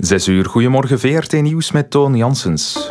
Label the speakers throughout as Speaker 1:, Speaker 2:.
Speaker 1: 6 uur, goedemorgen, VRT Nieuws met Toon Janssens.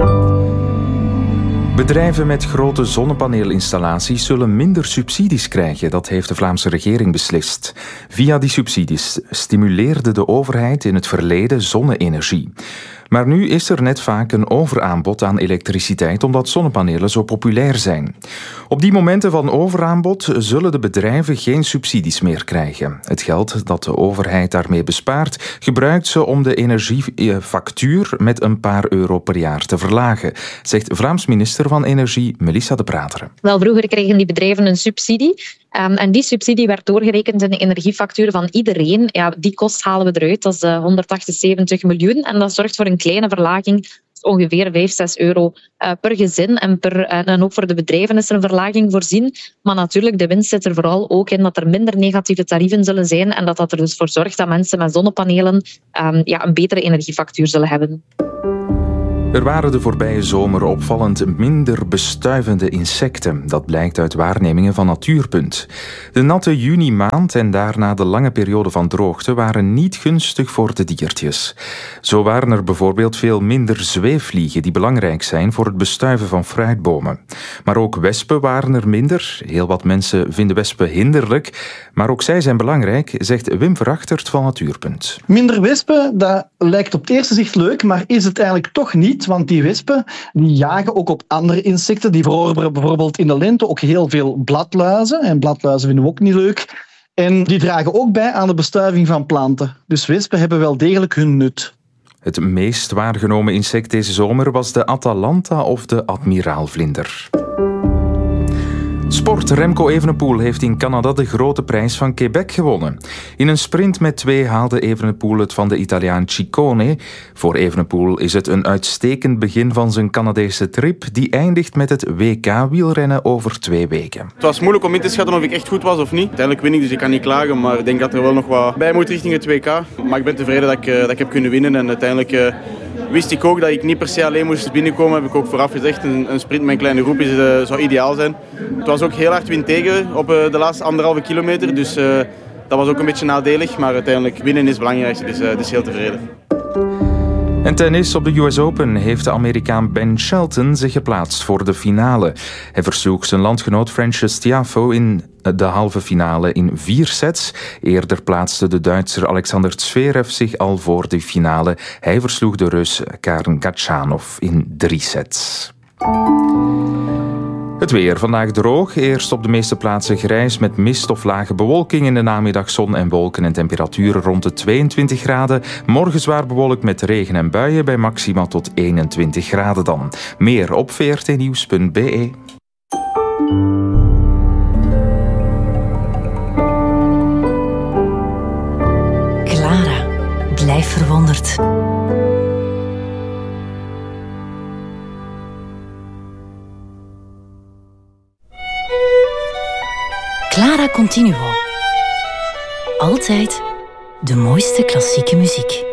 Speaker 1: Bedrijven met grote zonnepaneelinstallaties zullen minder subsidies krijgen. Dat heeft de Vlaamse regering beslist. Via die subsidies stimuleerde de overheid in het verleden zonne-energie. Maar nu is er net vaak een overaanbod aan elektriciteit omdat zonnepanelen zo populair zijn. Op die momenten van overaanbod zullen de bedrijven geen subsidies meer krijgen. Het geld dat de overheid daarmee bespaart, gebruikt ze om de energiefactuur met een paar euro per jaar te verlagen, zegt Vlaams minister van Energie Melissa De Prateren.
Speaker 2: Wel, vroeger kregen die bedrijven een subsidie. En die subsidie werd doorgerekend in de energiefactuur van iedereen. Ja, die kost halen we eruit, dat is 178 miljoen. En dat zorgt voor een kleine verlaging, ongeveer 5-6 euro per gezin. En ook voor de bedrijven is er een verlaging voorzien. Maar natuurlijk, de winst zit er vooral ook in dat er minder negatieve tarieven zullen zijn en dat er dus voor zorgt dat mensen met zonnepanelen een betere energiefactuur zullen hebben.
Speaker 1: Er waren de voorbije zomer opvallend minder bestuivende insecten. Dat blijkt uit waarnemingen van Natuurpunt. De natte junimaand en daarna de lange periode van droogte waren niet gunstig voor de diertjes. Zo waren er bijvoorbeeld veel minder zweefvliegen die belangrijk zijn voor het bestuiven van fruitbomen. Maar ook wespen waren er minder. Heel wat mensen vinden wespen hinderlijk, maar ook zij zijn belangrijk, zegt Wim Verachtert van Natuurpunt.
Speaker 3: Minder wespen, dat lijkt op het eerste zicht leuk, maar is het eigenlijk toch niet. Want die wespen die jagen ook op andere insecten. Die verorberen bijvoorbeeld in de lente ook heel veel bladluizen. En bladluizen vinden we ook niet leuk. En die dragen ook bij aan de bestuiving van planten. Dus wespen hebben wel degelijk hun nut.
Speaker 1: Het meest waargenomen insect deze zomer was de Atalanta of de admiraalvlinder. Sport. Remco Evenepoel heeft in Canada de grote prijs van Quebec gewonnen. In een sprint met 2 haalde Evenepoel het van de Italiaan Ciccone. Voor Evenepoel is het een uitstekend begin van zijn Canadese trip, die eindigt met het WK-wielrennen over 2 weken.
Speaker 4: Het was moeilijk om in te schatten of ik echt goed was of niet. Uiteindelijk win ik, dus ik kan niet klagen, maar ik denk dat er wel nog wat bij moet richting het WK. Maar ik ben tevreden dat ik heb kunnen winnen en uiteindelijk wist ik ook dat ik niet per se alleen moest binnenkomen. Heb ik ook vooraf gezegd, een sprint met een kleine groep zou ideaal zijn. Het was ook heel hard wind tegen op de laatste 1,5 kilometer, dus dat was ook een beetje nadelig. Maar uiteindelijk winnen is het belangrijkste, dus heel tevreden.
Speaker 1: En tennis. Op de US Open heeft de Amerikaan Ben Shelton zich geplaatst voor de finale. Hij versloeg zijn landgenoot Frances Tiafoe in de halve finale in 4 sets. Eerder plaatste de Duitser Alexander Zverev zich al voor de finale. Hij versloeg de Rus Karen Khachanov in 3 sets. Het weer. Vandaag droog. Eerst op de meeste plaatsen grijs met mist of lage bewolking. In de namiddag zon en wolken en temperaturen rond de 22 graden. Morgen zwaar bewolkt met regen en buien bij maxima tot 21 graden dan. Meer op vrtnieuws.be.
Speaker 5: Clara, blijf verwonderd. Clara Continuo. Altijd de mooiste klassieke muziek.